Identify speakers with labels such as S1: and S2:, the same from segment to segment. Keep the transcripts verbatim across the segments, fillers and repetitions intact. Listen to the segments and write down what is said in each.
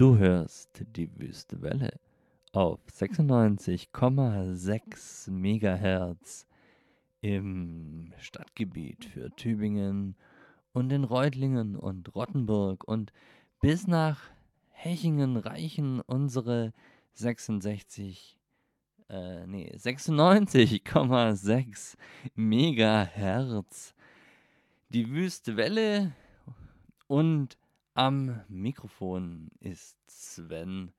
S1: Du hörst die Wüste Welle auf sechsundneunzig Komma sechs Megahertz im Stadtgebiet für Tübingen und in Reutlingen und Rottenburg und bis nach Hechingen reichen unsere sechsundsechzig, äh, nee, sechsundneunzig Komma sechs Megahertz. Die Wüste Welle und am Mikrofon ist Sven.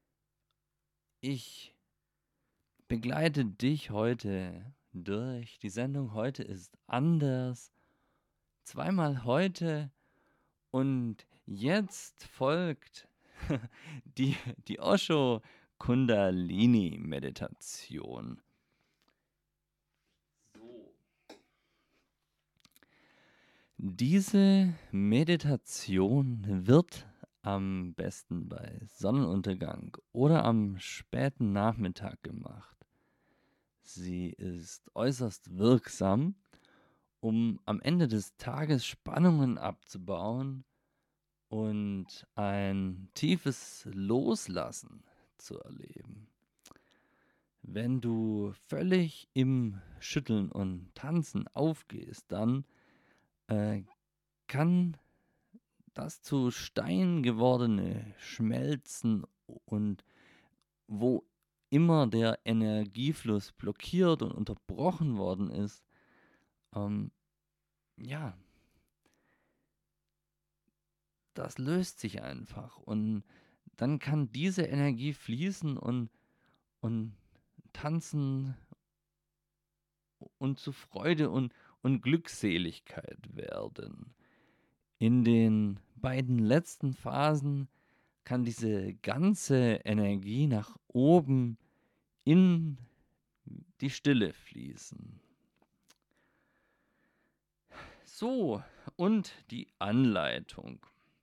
S1: Ich begleite dich heute durch die Sendung. Heute ist anders. Zweimal heute. Und jetzt folgt die, die Osho Kundalini Meditation. So. Diese Meditation wird am besten bei Sonnenuntergang oder am späten Nachmittag gemacht. Sie ist äußerst wirksam, um am Ende des Tages Spannungen abzubauen und ein tiefes Loslassen zu erleben. Wenn du völlig im Schütteln und Tanzen aufgehst, dann äh, kann das zu Stein gewordene Schmelzen und wo immer der Energiefluss blockiert und unterbrochen worden ist, ähm, ja, das löst sich einfach und dann kann diese Energie fließen und, und tanzen und zu Freude und, und Glückseligkeit werden. In den beiden letzten Phasen kann diese ganze Energie nach oben in die Stille fließen. So, und die Anleitung.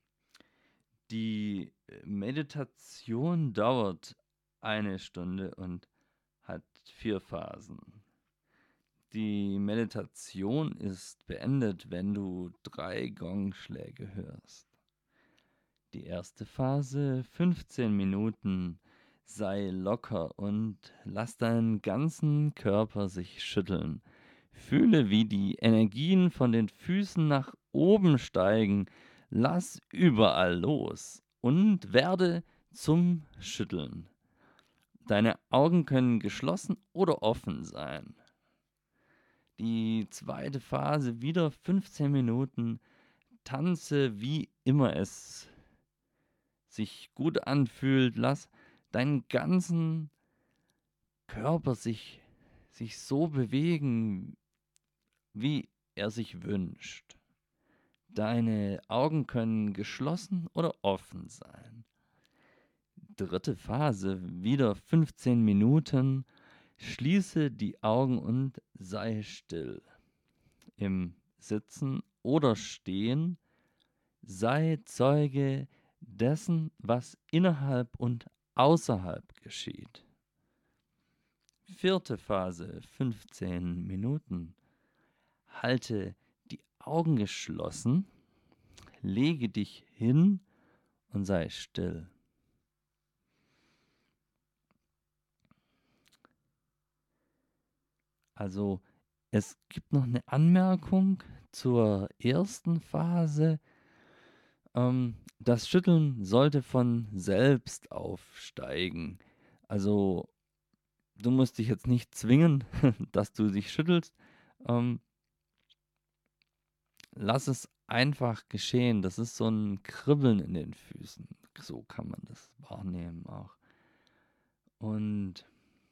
S1: Die Meditation dauert eine Stunde und hat vier Phasen. Die Meditation ist beendet, wenn du drei Gongschläge hörst. Die erste Phase, fünfzehn Minuten, sei locker und lass deinen ganzen Körper sich schütteln. Fühle, wie die Energien von den Füßen nach oben steigen. Lass überall los und werde zum Schütteln. Deine Augen können geschlossen oder offen sein. Die zweite Phase, wieder fünfzehn Minuten, tanze wie immer es sich gut anfühlt. Lass deinen ganzen Körper sich, sich so bewegen, wie er sich wünscht. Deine Augen können geschlossen oder offen sein. Dritte Phase, wieder fünfzehn Minuten. Schließe die Augen und sei still. Im Sitzen oder Stehen sei Zeuge dessen, was innerhalb und außerhalb geschieht. Vierte Phase, fünfzehn Minuten. Halte die Augen geschlossen, lege dich hin und sei still. Also es gibt noch eine Anmerkung zur ersten Phase. Ähm, das Schütteln sollte von selbst aufsteigen. Also du musst dich jetzt nicht zwingen, dass du dich schüttelst. Ähm, lass es einfach geschehen. Das ist so ein Kribbeln in den Füßen. So kann man das wahrnehmen auch. Und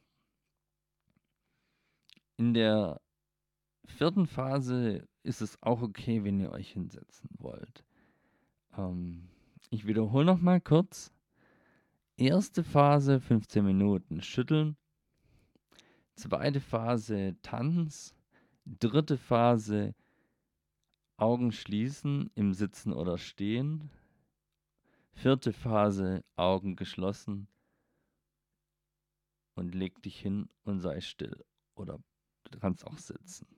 S1: in der vierten Phase ist es auch okay, wenn ihr euch hinsetzen wollt. Ähm, ich wiederhole noch mal kurz. Erste Phase, fünfzehn Minuten schütteln. Zweite Phase, Tanz. Dritte Phase, Augen schließen im Sitzen oder Stehen. Vierte Phase, Augen geschlossen und leg dich hin und sei still. Oder du kannst auch sitzen.